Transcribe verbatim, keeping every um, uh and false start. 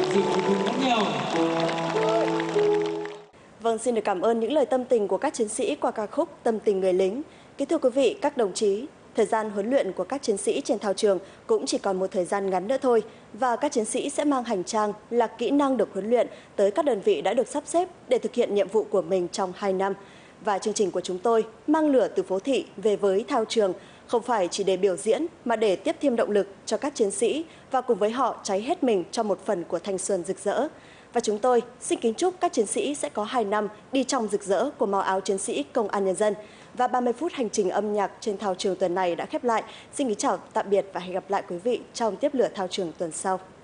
sự phục vụ rất nhiều. Vâng, xin được cảm ơn những lời tâm tình của các chiến sĩ qua ca khúc Tâm tình người lính. Kính thưa quý vị, các đồng chí, thời gian huấn luyện của các chiến sĩ trên thao trường cũng chỉ còn một thời gian ngắn nữa thôi, và các chiến sĩ sẽ mang hành trang là kỹ năng được huấn luyện tới các đơn vị đã được sắp xếp để thực hiện nhiệm vụ của mình trong hai năm. Và chương trình của chúng tôi, Mang lửa từ phố thị về với thao trường, không phải chỉ để biểu diễn mà để tiếp thêm động lực cho các chiến sĩ và cùng với họ cháy hết mình cho một phần của thanh xuân rực rỡ. Và chúng tôi xin kính chúc các chiến sĩ sẽ có hai năm đi trong rực rỡ của màu áo chiến sĩ Công an Nhân dân. Và ba mươi phút hành trình âm nhạc trên thao trường tuần này đã khép lại. Xin kính chào tạm biệt và hẹn gặp lại quý vị trong tiếp lửa thao trường tuần sau.